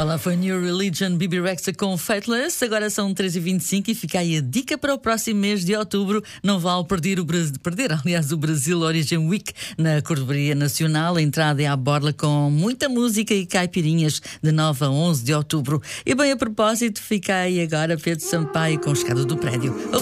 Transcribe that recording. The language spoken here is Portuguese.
Olá, foi New Religion, Bibi Rexha com Fateless. Agora são 3h25 e fica aí a dica para o próximo mês de outubro. Não vale perder o Brasil Origin Week na Cordobaria Nacional. A entrada é à borla com muita música e caipirinhas de 9 a 11 de outubro. E bem, a propósito, fica aí agora Pedro Sampaio com Escada do Prédio.